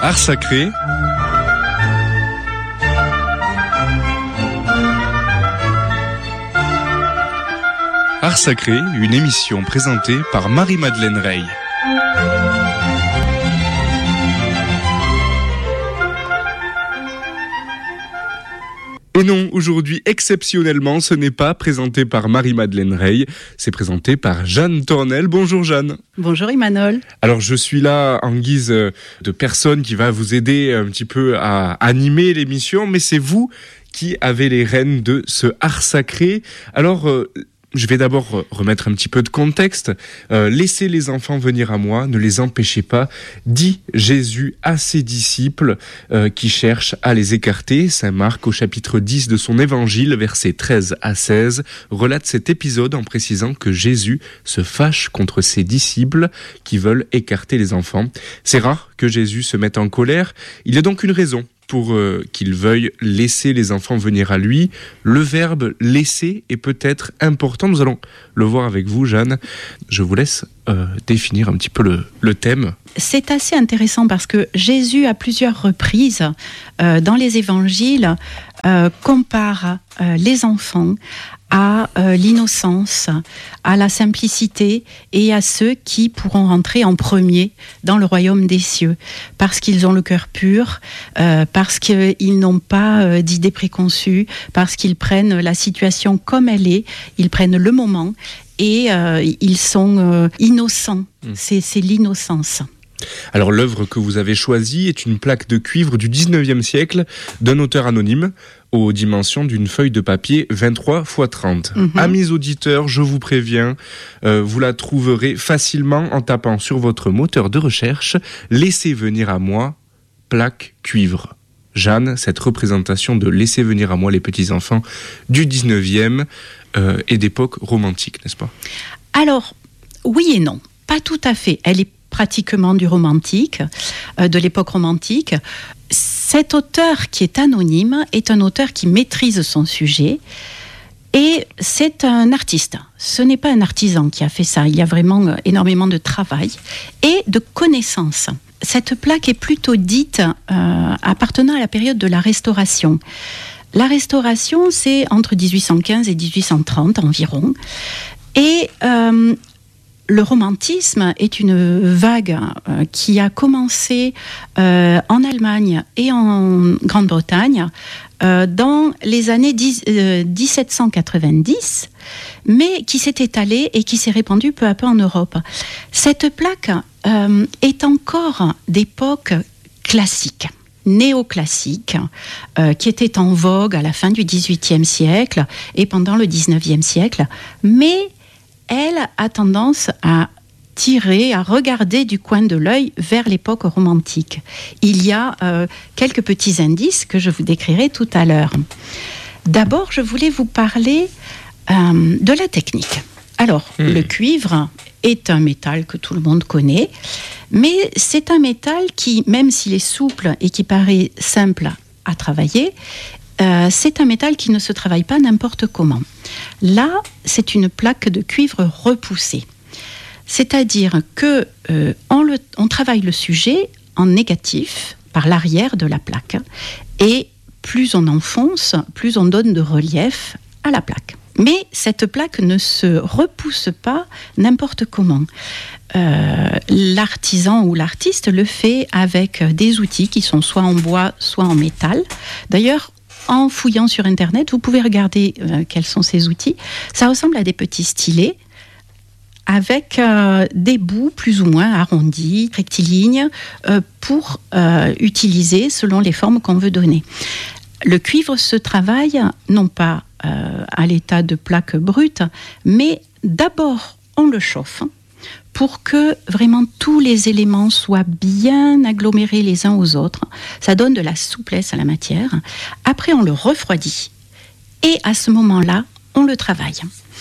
Art sacré. Art sacré, une émission présentée par Marie-Madeleine Rey. Et non, aujourd'hui, exceptionnellement, ce n'est pas présenté par Marie-Madeleine Rey, c'est présenté par Jeanne Tornel. Bonjour Jeanne. Bonjour Emmanuel. Alors je suis là en guise de personne qui va vous aider un petit peu à animer l'émission, mais c'est vous qui avez les rênes de ce art sacré. Alors... je vais d'abord remettre un petit peu de contexte. Laissez les enfants venir à moi, ne les empêchez pas, dit Jésus à ses disciples qui cherchent à les écarter. Saint Marc, au chapitre 10 de son évangile, versets 13 à 16, relate cet épisode en précisant que Jésus se fâche contre ses disciples qui veulent écarter les enfants. C'est rare que Jésus se mette en colère. Il y a donc une raison pour qu'il veuille laisser les enfants venir à lui. Le verbe « laisser » est peut-être important. Nous allons le voir avec vous, Jeanne. Je vous laisse définir un petit peu le thème. C'est assez intéressant parce que Jésus, à plusieurs reprises, dans les évangiles, compare les enfants à l'innocence, à la simplicité et à ceux qui pourront rentrer en premier dans le royaume des cieux, parce qu'ils ont le cœur pur, parce qu'ils n'ont pas d'idées préconçues, parce qu'ils prennent la situation comme elle est, ils prennent le moment et ils sont innocents. C'est l'innocence. Alors l'œuvre que vous avez choisie est une plaque de cuivre du 19e siècle d'un auteur anonyme aux dimensions d'une feuille de papier 23 x 30. Amis auditeurs, je vous préviens, vous la trouverez facilement en tapant sur votre moteur de recherche « Laissez venir à moi, plaque cuivre ». Jeanne, cette représentation de « Laissez venir à moi les petits-enfants » du 19e est d'époque romantique, n'est-ce pas ? Alors, oui et non, pas tout à fait. Elle est pratiquement du romantique, de l'époque romantique. Cet auteur qui est anonyme est un auteur qui maîtrise son sujet et c'est un artiste. Ce n'est pas un artisan qui a fait ça. Il y a vraiment énormément de travail et de connaissances. Cette plaque est plutôt dite appartenant à la période de la Restauration. La Restauration, c'est entre 1815 et 1830 environ. Et le romantisme est une vague qui a commencé en Allemagne et en Grande-Bretagne dans les années 1790, mais qui s'est étalée et qui s'est répandue peu à peu en Europe. Cette plaque est encore d'époque classique, néoclassique, qui était en vogue à la fin du XVIIIe siècle et pendant le XIXe siècle, mais elle a tendance à tirer, à regarder du coin de l'œil vers l'époque romantique. Il y a quelques petits indices que je vous décrirai tout à l'heure. D'abord, je voulais vous parler de la technique. Alors, le cuivre est un métal que tout le monde connaît, mais c'est un métal qui, même s'il est souple et qui paraît simple à travailler, c'est un métal qui ne se travaille pas n'importe comment. Là, c'est une plaque de cuivre repoussée. C'est-à-dire que on travaille le sujet en négatif par l'arrière de la plaque. Et plus on enfonce, plus on donne de relief à la plaque. Mais cette plaque ne se repousse pas n'importe comment. L'artisan ou l'artiste le fait avec des outils qui sont soit en bois, soit en métal. D'ailleurs, en fouillant sur Internet, vous pouvez regarder quels sont ces outils. Ça ressemble à des petits stylets avec des bouts plus ou moins arrondis, rectilignes, pour utiliser selon les formes qu'on veut donner. Le cuivre se travaille non pas à l'état de plaque brute, mais d'abord on le chauffe pour que vraiment tous les éléments soient bien agglomérés les uns aux autres. Ça donne de la souplesse à la matière. Après, on le refroidit. Et à ce moment-là, on le travaille.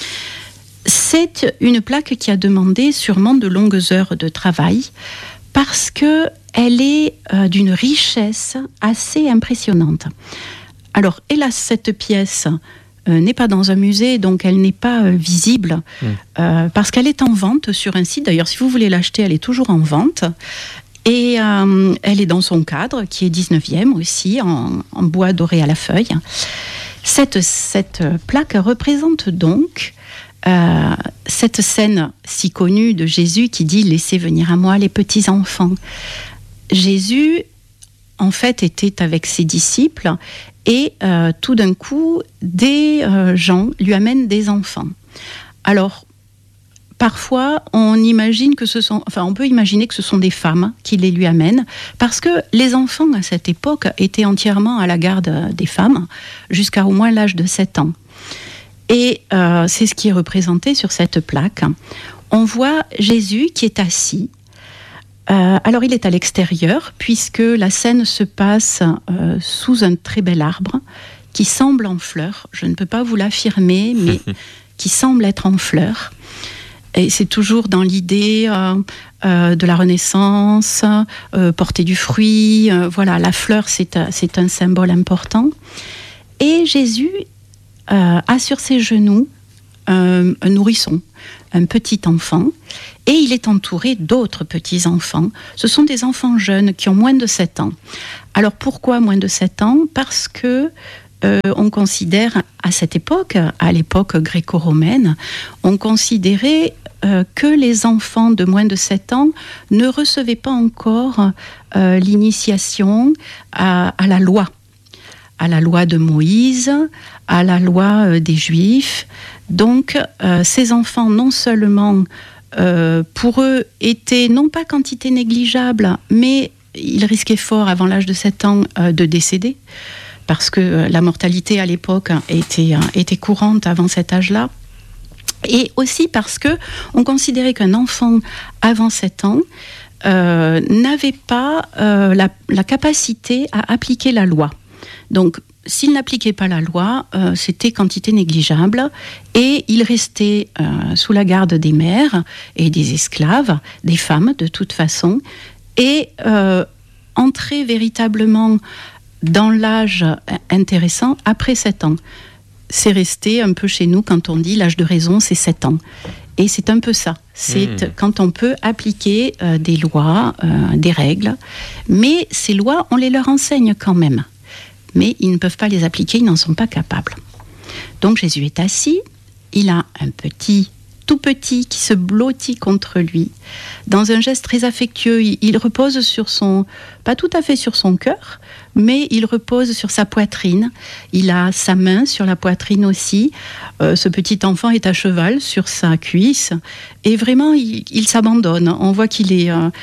C'est une plaque qui a demandé sûrement de longues heures de travail parce qu'elle est d'une richesse assez impressionnante. Alors, hélas, cette pièce n'est pas dans un musée, donc elle n'est pas visible, parce qu'elle est en vente sur un site. D'ailleurs, si vous voulez l'acheter, elle est toujours en vente. Et elle est dans son cadre, qui est 19e aussi, en bois doré à la feuille. Cette plaque représente donc cette scène si connue de Jésus qui dit « Laissez venir à moi les petits enfants ». Jésus, en fait, était avec ses disciples et tout d'un coup, des gens lui amènent des enfants. Alors, parfois, on peut imaginer que ce sont des femmes qui les lui amènent, parce que les enfants à cette époque étaient entièrement à la garde des femmes, jusqu'à au moins l'âge de 7 ans. Et c'est ce qui est représenté sur cette plaque. On voit Jésus qui est assis. Alors il est à l'extérieur, puisque la scène se passe sous un très bel arbre qui semble en fleurs. Je ne peux pas vous l'affirmer, mais qui semble être en fleurs. Et c'est toujours dans l'idée de la Renaissance, porter du fruit. Voilà, la fleur, c'est un symbole important. Et Jésus a sur ses genoux un nourrisson, un petit enfant, et il est entouré d'autres petits enfants. Ce sont des enfants jeunes qui ont moins de 7 ans. Alors pourquoi moins de 7 ans ? Parce que on considère à cette époque, à l'époque gréco-romaine, on considérait que les enfants de moins de 7 ans ne recevaient pas encore l'initiation à la loi de Moïse, à la loi des Juifs. Donc ces enfants, non seulement pour eux, étaient non pas quantité négligeable, mais ils risquaient fort avant l'âge de 7 ans de décéder, parce que la mortalité à l'époque était courante avant cet âge-là. Et aussi parce que on considérait qu'un enfant avant 7 ans n'avait pas la capacité à appliquer la loi. Donc, s'il n'appliquait pas la loi, c'était quantité négligeable, et il restait sous la garde des mères et des esclaves, des femmes de toute façon, et entrer véritablement dans l'âge intéressant après 7 ans. C'est resté un peu chez nous quand on dit l'âge de raison, c'est 7 ans. Et c'est un peu ça. C'est quand on peut appliquer des lois, des règles. Mais ces lois, on les leur enseigne quand même. Mais ils ne peuvent pas les appliquer, ils n'en sont pas capables. Donc Jésus est assis, il a un tout petit qui se blottit contre lui. Dans un geste très affectueux, il repose pas tout à fait sur son cœur, mais il repose sur sa poitrine. Il a sa main sur la poitrine aussi. Ce petit enfant est à cheval sur sa cuisse. Et vraiment, il s'abandonne. On voit qu'il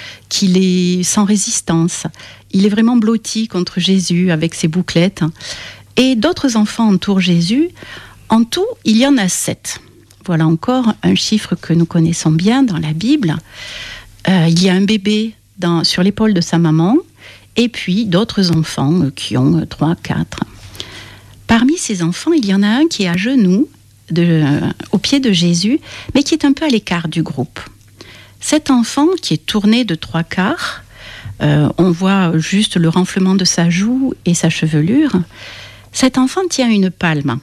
est sans résistance. Il est vraiment blotti contre Jésus avec ses bouclettes. Et d'autres enfants entourent Jésus. En tout, il y en a 7. Voilà encore un chiffre que nous connaissons bien dans la Bible. Il y a un bébé sur l'épaule de sa maman, et puis d'autres enfants qui ont 3, 4. Parmi ces enfants, il y en a un qui est à genoux, au pied de Jésus, mais qui est un peu à l'écart du groupe. Cet enfant, qui est tourné de 3/4, on voit juste le renflement de sa joue et sa chevelure. Cet enfant tient une palme.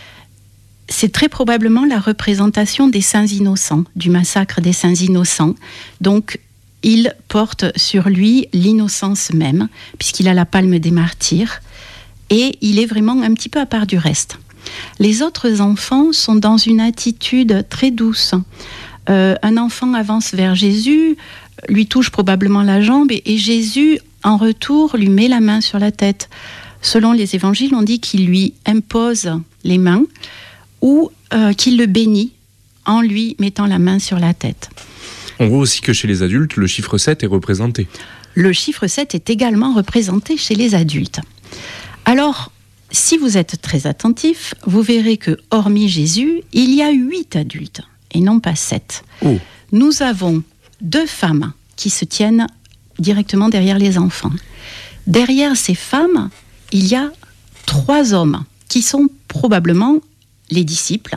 C'est très probablement la représentation des saints innocents, du massacre des saints innocents. Donc, il porte sur lui l'innocence même, puisqu'il a la palme des martyrs, et il est vraiment un petit peu à part du reste. Les autres enfants sont dans une attitude très douce. Un enfant avance vers Jésus, lui touche probablement la jambe, et Jésus, en retour, lui met la main sur la tête. Selon les évangiles, on dit qu'il lui impose les mains, ou qu'il le bénit en lui mettant la main sur la tête. On voit aussi que chez les adultes, le chiffre 7 est représenté. Le chiffre 7 est également représenté chez les adultes. Alors, si vous êtes très attentif, vous verrez que, hormis Jésus, il y a 8 adultes, et non pas 7. Oh. Nous avons 2 femmes qui se tiennent directement derrière les enfants. Derrière ces femmes, il y a 3 hommes qui sont probablement les disciples,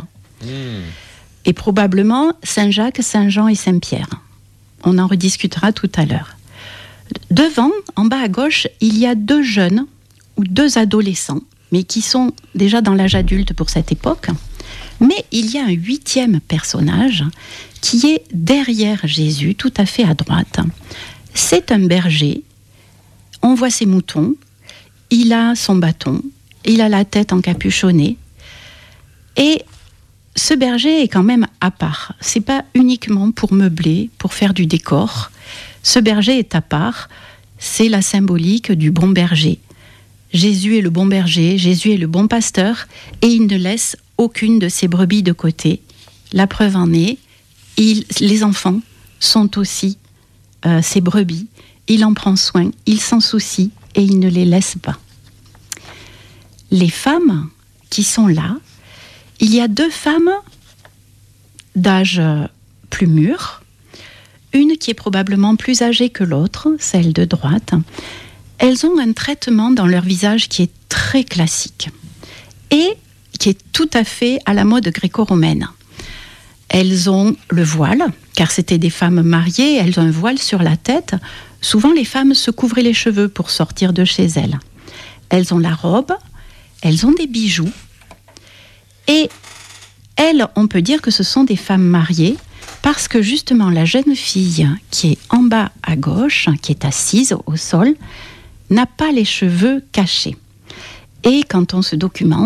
et probablement Saint Jacques, Saint Jean et Saint Pierre. On en rediscutera tout à l'heure. Devant, en bas à gauche, il y a 2 jeunes ou 2 adolescents, mais qui sont déjà dans l'âge adulte pour cette époque. Mais il y a un 8e personnage qui est derrière Jésus, tout à fait à droite. C'est un berger, on voit ses moutons, il a son bâton, il a la tête encapuchonnée, et ce berger est quand même à part. C'est pas uniquement pour meubler, pour faire du décor. Ce berger est à part. C'est la symbolique du bon berger. Jésus est le bon berger, Jésus est le bon pasteur, et il ne laisse aucune de ses brebis de côté. La preuve en est, les enfants sont aussi ses brebis. Il en prend soin, il s'en soucie, et il ne les laisse pas. Les femmes qui sont là, il y a 2 femmes d'âge plus mûr, une qui est probablement plus âgée que l'autre, celle de droite. Elles ont un traitement dans leur visage qui est très classique et qui est tout à fait à la mode gréco-romaine. Elles ont le voile, car c'était des femmes mariées, elles ont un voile sur la tête. Souvent, les femmes se couvraient les cheveux pour sortir de chez elles. Elles ont la robe, elles ont des bijoux. Et elles, on peut dire que ce sont des femmes mariées parce que justement la jeune fille qui est en bas à gauche, qui est assise au sol, n'a pas les cheveux cachés. Et quand on se documente,